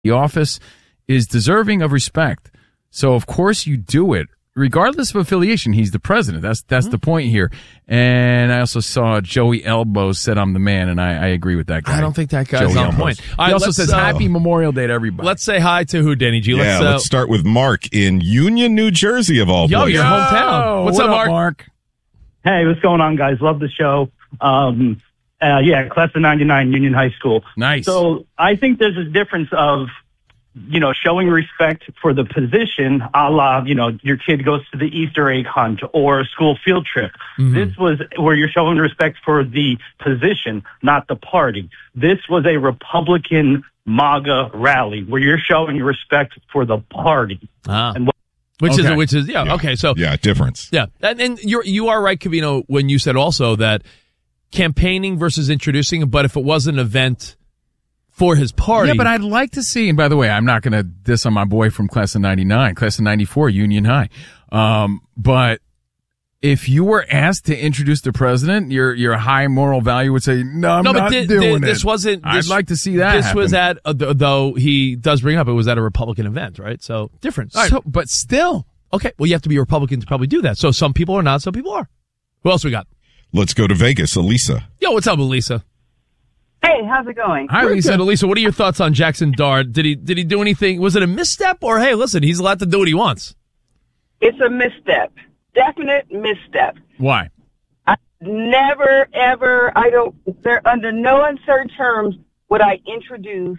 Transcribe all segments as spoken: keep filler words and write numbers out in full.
The office is deserving of respect. So, of course, you do it. Regardless of affiliation, he's the president. That's that's mm-hmm. the point here. And I also saw Joey Elbows said I'm the man, and I, I agree with that guy. I don't think that guy's Joey on Elbows. point. He right, also says uh, Happy Memorial Day to everybody. Let's say hi to who, Danny G? Yeah, Let's, uh, let's start with Mark in Union, New Jersey, of all yo, places. your hometown. What's what up, Mark? Mark? Hey, what's going on, guys? Love the show. Um, uh, yeah, class of ninety-nine, Union High School. Nice. So I think there's a difference of, you know, showing respect for the position, a la, you know, your kid goes to the Easter egg hunt or a school field trip. Mm-hmm. This was where you're showing respect for the position, not the party. This was a Republican MAGA rally where you're showing respect for the party. Ah. And what Which okay. is, which is, yeah, yeah, okay, so. Yeah, difference. Yeah, and, and you're, you are right, Covino, when you said also that campaigning versus introducing, but if it was an event for his party. Yeah, but I'd like to see, and by the way, I'm not going to diss on my boy from class of ninety-nine, class of ninety-four, Union High. Um, but if you were asked to introduce the president, your your high moral value would say, no, I'm no, not but th- doing th- it. this wasn't. This, I'd like to see that This happen. was at, uh, th- though he does bring up, it was at a Republican event, right? So, different. All right. So, but still. Okay, well, you have to be a Republican to probably do that. So, some people are not, some people are. Who else we got? Let's go to Vegas. Elisa. Yo, what's up, Elisa? Hey, how's it going? Hi, We're Lisa. good. Elisa, what are your thoughts on Jackson Dart? Did he did he do anything? Was it a misstep, or hey, listen, he's allowed to do what he wants? It's a misstep. Definite misstep. Why? I never, ever, I don't, there, under no uncertain terms would I introduce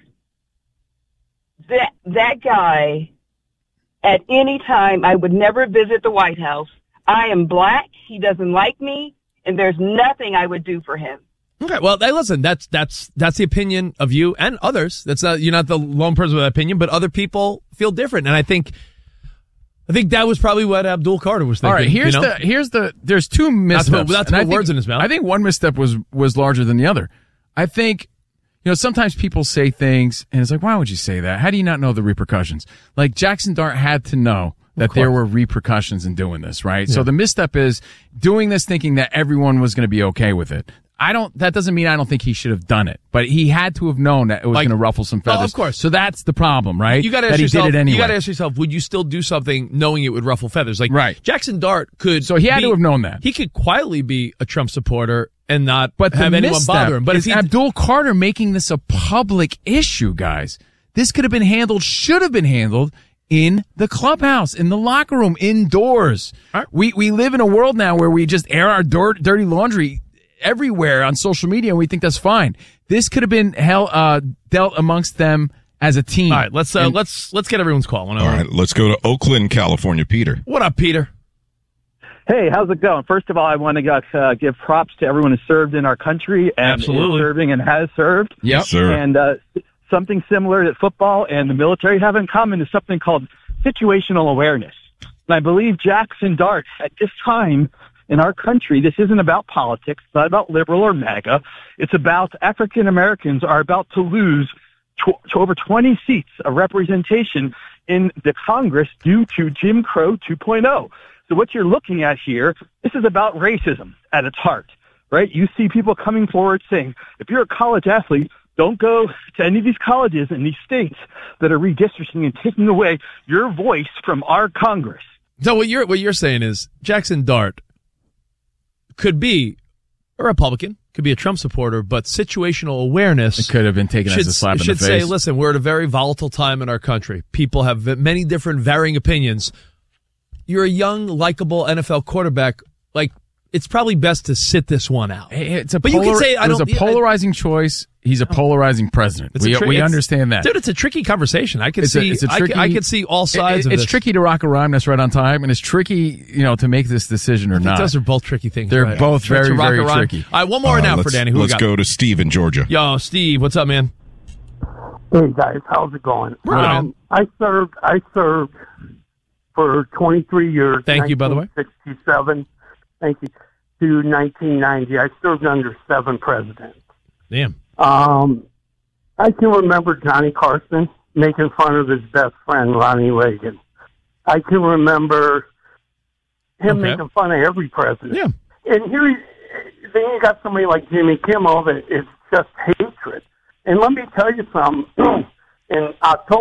that, that guy at any time. I would never visit the White House. I am black. He doesn't like me, and there's nothing I would do for him. Okay, well, hey, listen, that's that's that's the opinion of you and others. That's not you're not the lone person with that opinion, but other people feel different, and I think I think that was probably what Abdul Carter was thinking. All right, here's you know? the here's the there's two missteps. Not to put, not to And I put think- words in his mouth. I think one misstep was was larger than the other. I think, you know, sometimes people say things and it's like, why would you say that? How do you not know the repercussions? Like Jackson Dart had to know that there were repercussions in doing this, right? Yeah. So the misstep is doing this thinking that everyone was going to be okay with it. I don't, that doesn't mean I don't think he should have done it, but he had to have known that it was Like- going to ruffle some Oh, feathers. of course. So that's the problem, right? You got to that ask he yourself. did it anyway. You got to ask yourself: would you still do something knowing it would ruffle feathers? Like Right. Jackson Dart could. So he had be- to have known that. He could quietly be a Trump supporter and not But have the anyone misstep bother him. But if is he, Abdul Carter making this a public issue, guys. This could have been handled, should have been handled in the clubhouse, in the locker room, indoors. Right. We we live in a world now where we just air our dirt, dirty laundry everywhere on social media, and we think that's fine. This could have been hell uh, dealt amongst them as a team. all right, let's uh, And- let's let's get everyone's call. All right, let's go to Oakland, California. Peter. What up, Peter? Hey, how's it going? First of all, I want to uh, give props to everyone who served in our country and Absolutely. is serving and has served. Yep. Yes, sir. And uh, something similar that football and the military have in common is something called situational awareness. And I believe Jackson Dart, at this time in our country, this isn't about politics. It's not about liberal or MAGA. It's about African Americans are about to lose tw- to over twenty seats of representation in the Congress due to Jim Crow two point oh. So what you're looking at here, this is about racism at its heart, right? You see people coming forward saying, if you're a college athlete, don't go to any of these colleges in these states that are redistricting and taking away your voice from our Congress. So what you're what you're saying is Jackson Dart could be a Republican, could be a Trump supporter, but situational awareness It could have been taken should, as a slap in should the face. say, listen, we're at a very volatile time in our country. People have v- many different varying opinions. You're a young, likable N F L quarterback. Like, it's probably best to sit this one out. Hey, It's a But you polar- could say, I it was don't- a polarizing choice. He's a polarizing president. It's a We, tri- we it's- understand that. Dude, it's a tricky conversation. I could It's a- see it's a I could- tricky- I, could see all sides It- of it's this. tricky to rock a rhyme that's right on time, and it's tricky, you know, to make this decision or I think not. those are both tricky things. They're right? both Try to very, rock very a rhyme. tricky. All right, one more Uh, now for let's- Danny. Who we Let's got? go to Steve in Georgia. Yo, Steve, what's up, man? Hey guys, how's it going? We're good, man. I served. I served for twenty-three years. Thank you, by the way. nineteen sixty-seven. Thank you. To nineteen ninety, I served under seven presidents. Damn. Um, I can remember Johnny Carson making fun of his best friend Ronnie Reagan. I can remember him Okay. making fun of every president. Yeah. And here, he, then you got somebody like Jimmy Kimmel that is just hatred. And let me tell you something. in October.